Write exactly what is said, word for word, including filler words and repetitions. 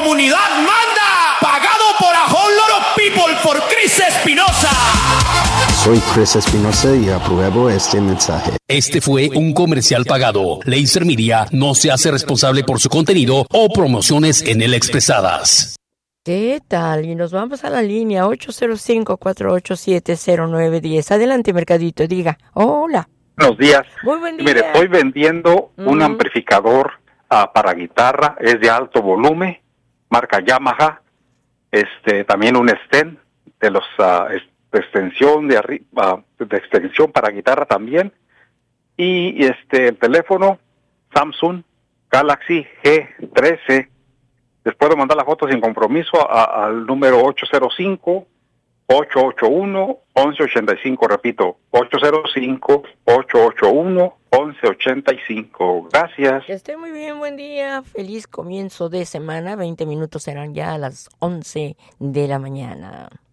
comunidad manda. Pagado por a whole lot of people por Chris Espinosa. Soy Chris Espinosa y apruebo este mensaje. Este fue un comercial pagado. Laser Media no se hace responsable por su contenido o promociones en él expresadas. ¿Qué tal? Y nos vamos a la línea ocho cero cinco, cuatro ocho siete, cero nueve uno cero. Adelante, Mercadito, diga. Hola. Buenos días. Muy buen día. Mire, estoy vendiendo uh-huh. un amplificador uh, para guitarra, es de alto volumen, marca Yamaha, este, también un stem de los uh, de extensión de arriba, uh, de extensión para guitarra también, y este el teléfono Samsung Galaxy G trece. Les puedo mandar la foto sin compromiso a, al número ocho cero cinco, ocho ocho uno, once ochenta y cinco, repito, ocho cero cinco, ocho ocho uno, once ochenta y cinco. Gracias. Que esté muy bien, buen día, feliz comienzo de semana, veinte minutos serán ya a las once de la mañana.